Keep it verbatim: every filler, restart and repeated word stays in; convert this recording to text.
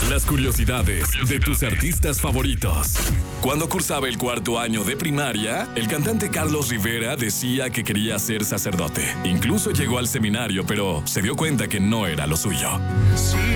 Las curiosidades de tus artistas favoritos. Cuando cursaba el cuarto año de primaria, el cantante Carlos Rivera decía que quería ser sacerdote. Incluso llegó al seminario, pero se dio cuenta que no era lo suyo. Si